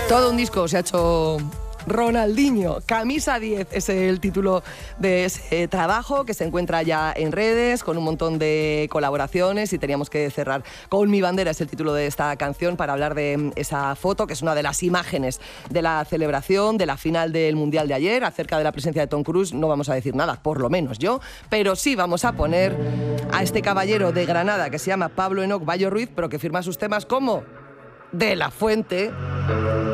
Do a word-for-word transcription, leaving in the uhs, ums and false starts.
Todo un disco se ha hecho Ronaldinho. Camisa diez es el título de ese trabajo que se encuentra ya en redes con un montón de colaboraciones, y teníamos que cerrar con Mi bandera, es el título de esta canción, para hablar de esa foto que es una de las imágenes de la celebración de la final del Mundial de ayer. Acerca de la presencia de Tom Cruise no vamos a decir nada, por lo menos yo, pero sí vamos a poner a este caballero de Granada que se llama Pablo Enoc Bayo Ruiz, pero que firma sus temas como De la Fuente.